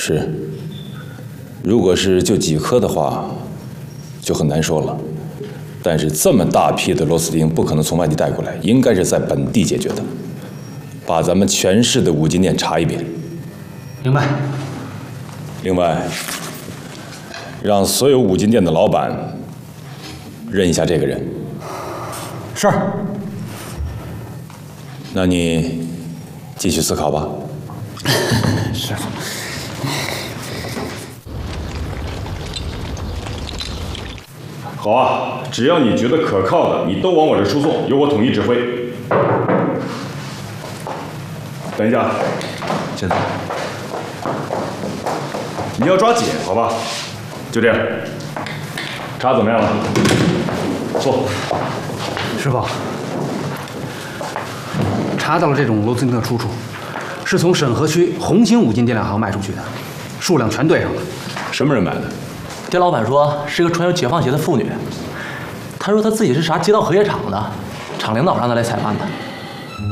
是，如果是就几颗的话，就很难说了。但是这么大批的螺丝钉不可能从外地带过来，应该是在本地解决的。把咱们全市的五金店查一遍。 明白。 另外，让所有五金店的老板认一下这个人。 是。 那你继续思考吧。 师傅。 好啊，只要你觉得可靠的，你都往我这输送，由我统一指挥。等一下， 现在你要抓紧，好吧？就这样。查怎么样了？坐。 师傅，查到了这种螺丝钉的出处，是从沈河区红星五金店2行卖出去的，数量全对上了。 什么人买的？ 店老板说是个穿有解放鞋的妇女，她说她自己是啥街道合业厂的，厂领导让她来采办的。